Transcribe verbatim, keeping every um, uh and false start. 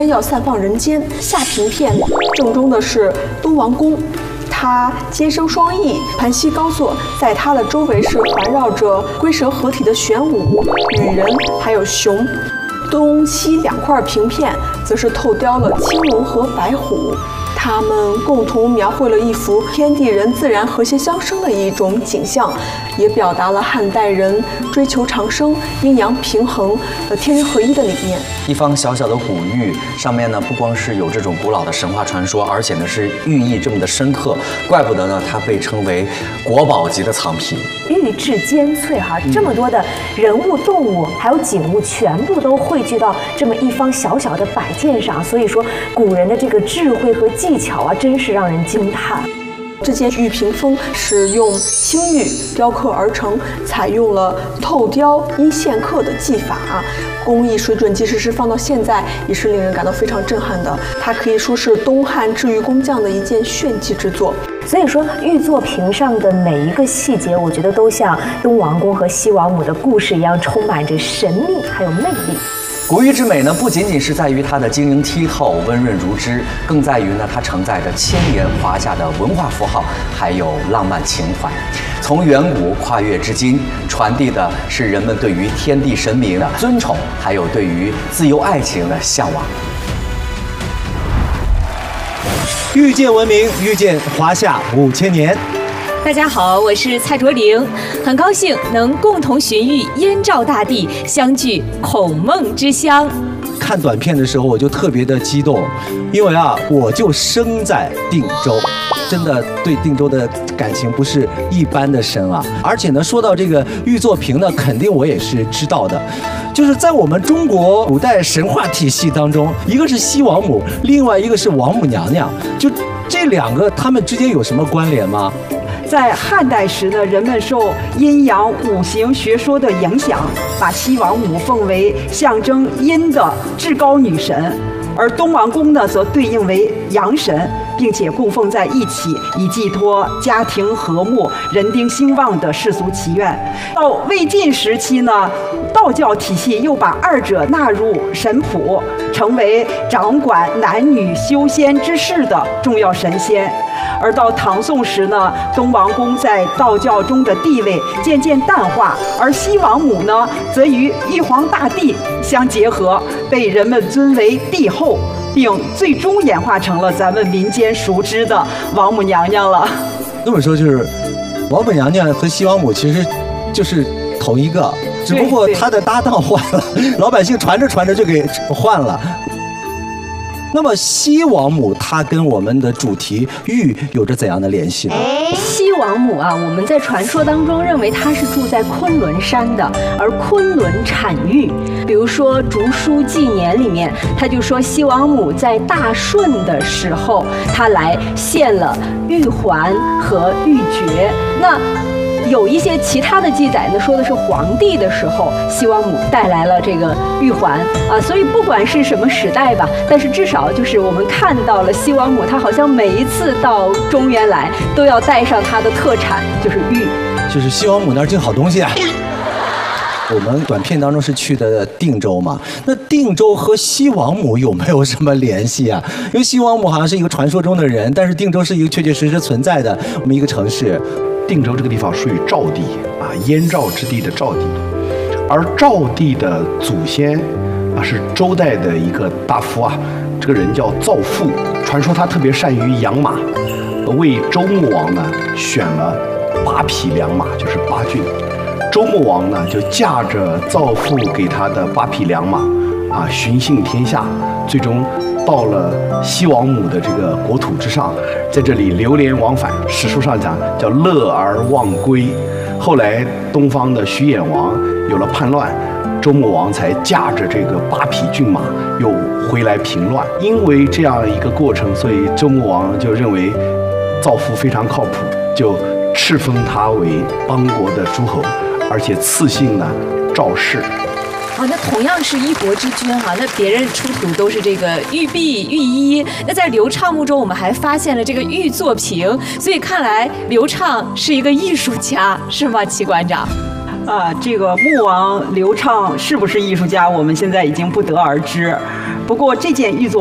要散放人间。下平片正中的是东王公，他肩生双翼，盘膝高坐，在他的周围是环绕着龟蛇合体的玄武、羽人，还有熊。东西两块平片则是透雕了青龙和白虎，它们共同描绘了一幅天地人自然和谐相生的一种景象，也表达了汉代人追求长生、阴阳平衡、呃天人合一的理念。 一方小小的古玉上面呢，不光是有这种古老的神话传说，而且呢是寓意这么的深刻，怪不得呢它被称为国宝级的藏品。 玉质尖脆哈，这么多的人物、动物还有景物，全部都汇聚到这么一方小小的摆件上，所以说古人的这个智慧和技巧啊，真是让人惊叹。 这件玉屏风是用青玉雕刻而成，采用了透雕一线刻的技法，工艺水准即使是放到现在，也是令人感到非常震撼的。它可以说是东汉制玉工匠的一件炫技之作。 所以说，玉作屏上的每一个细节，我觉得都像东王公和西王母的故事一样，充满着神秘还有魅力。 古玉之美呢，不仅仅是在于它的晶莹剔透、温润如脂，更在于呢，它承载着千年华夏的文化符号，还有浪漫情怀。从远古跨越至今，传递的是人们对于天地神明的尊崇，还有对于自由爱情的向往。 遇见文明，遇见华夏五千年。 大家好，我是蔡卓玲，很高兴能共同寻遇燕赵大地，相聚孔孟之乡。 看短片的时候，我就特别的激动，因为啊，我就生在定州，真的对定州的感情不是一般的深啊。而且呢，说到这个玉作屏呢，肯定我也是知道的，就是在我们中国古代神话体系当中，一个是西王母，另外一个是王母娘娘，就这两个他们之间有什么关联吗？ 在汉代时呢，人们受阴阳五行学说的影响，把西王母奉为象征阴的至高女神，而东王公呢，则对应为阳神，并且供奉在一起，以寄托家庭和睦、人丁兴旺的世俗祈愿。到魏晋时期呢，道教体系又把二者纳入神谱，成为掌管男女修仙之事的重要神仙。而到唐宋时呢，东王公在道教中的地位渐渐淡化，而西王母呢，则与玉皇大帝相结合，被人们尊为帝后，并最终演化成了咱们民间熟知的王母娘娘了。 那么说就是，王母娘娘和西王母其实就是同一个，只不过她的搭档换了，老百姓传着传着就给换了。那么西王母她跟我们的主题玉有着怎样的联系呢？ 西王母啊，我们在传说当中认为她是住在昆仑山的，而昆仑产玉。比如说《竹书纪年》里面，他就说西王母在大顺的时候，她来献了玉环和玉珏。那有一些其他的记载呢，说的是皇帝的时候，西王母带来了这个玉环啊，所以不管是什么时代吧，但是至少就是我们看到了西王母，她好像每一次到中原来都要带上她的特产，就是玉。 就是西王母那儿进好东西啊。我们短片当中是去的定州嘛，那定州和西王母有没有什么联系啊？因为西王母好像是一个传说中的人，但是定州是一个确确实实存在的我们一个城市。 定州这个地方属于赵地啊，燕赵之地的赵地，而赵地的祖先啊是周代的一个大夫啊，这个人叫造父，传说他特别善于养马，为周穆王呢选了八匹良马，就是八骏。周穆王呢就驾着造父给他的八匹良马啊，巡幸天下，最终到了西王母的这个国土之上，在这里流连往返，史书上讲叫乐而忘归。后来东方的徐衍王有了叛乱，周穆王才驾着这个八匹骏马又回来平乱。因为这样一个过程，所以周穆王就认为造父非常靠谱，就敕封他为邦国的诸侯，而且赐姓呢赵氏。 啊，那同样是一国之君哈、啊，那别人出土都是这个玉璧、玉衣，那在刘畅墓中我们还发现了这个玉作屏，所以看来刘畅是一个艺术家，是吗，齐馆长？ 啊，这个穆王刘畅是不是艺术家，我们现在已经不得而知。不过这件玉作